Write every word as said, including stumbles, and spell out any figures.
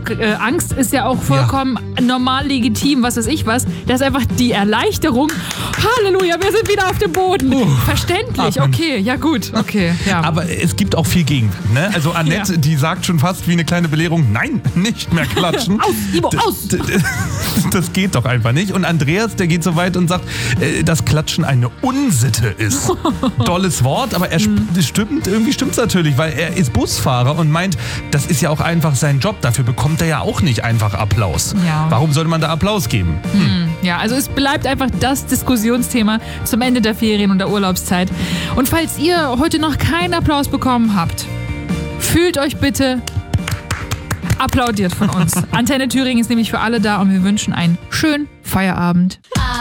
äh, Angst ist ja auch vollkommen ja. normal legitim, was weiß ich was. Das ist einfach die Erleichterung. Halleluja, wir sind wieder auf dem Boden. Uh, Verständlich, atmen. Okay, ja gut, okay. Ja. Aber es gibt auch viel Gegenwind, ne? Also Annette, ja. die sagt schon fast wie eine kleine Belehrung, nein, nicht mehr klatschen. Aus, Ivo, aus! Das geht doch einfach nicht. Und Andreas, der geht so weit und sagt, dass Klatschen eine Unsitte ist. Tolles Wort, aber er mhm. stimmt, irgendwie stimmt es natürlich, weil er ist Busfahrer und meint, das ist ja auch einfach sein Job. Dafür bekommt er ja auch nicht einfach Applaus. Ja. Warum sollte man da Applaus geben? Hm. Ja, also es bleibt einfach das Diskussionsthema zum Ende der Ferien und der Urlaubszeit. Und falls ihr heute noch keinen Applaus bekommen habt, fühlt euch bitte applaudiert von uns. Antenne Thüringen ist nämlich für alle da und wir wünschen einen schönen Feierabend.